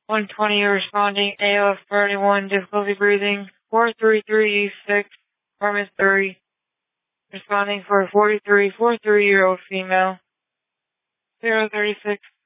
120 responding ALF priority 1, difficulty breathing. 433 apartment 3, responding for a 43-year-old female. 036